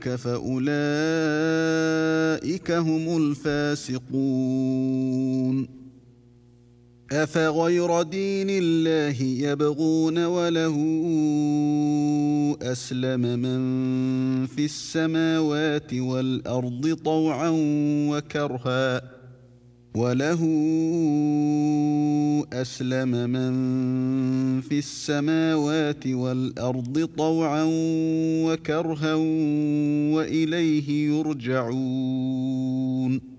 فأولئك هم الفاسقون أفغير دين الله يبغون وله أسلم من في السماوات والأرض طوعا وكرها وإليه يرجعون